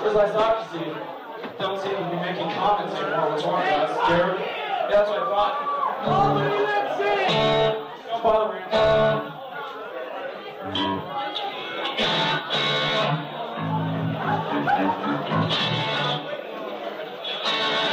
Because I thought you don't seem to be making comments anymore. What's wrong? That's scary. Yeah, that's what I thought. Don't bother me.